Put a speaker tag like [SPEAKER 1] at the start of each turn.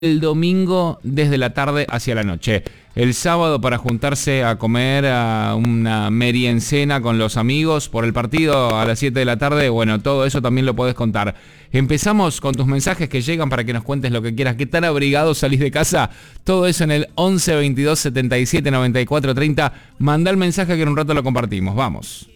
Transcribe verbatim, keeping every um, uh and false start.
[SPEAKER 1] el domingo desde la tarde hacia la noche. El sábado para juntarse a comer a una meriencena con los amigos por el partido a las siete de la tarde. Bueno, todo eso también lo podés contar. Empezamos con tus mensajes que llegan para que nos cuentes lo que quieras. ¿Qué tan abrigado salís de casa? Todo eso en el once veintidós setenta y siete noventa y cuatro treinta. Mandá el mensaje que en un rato lo compartimos. Vamos.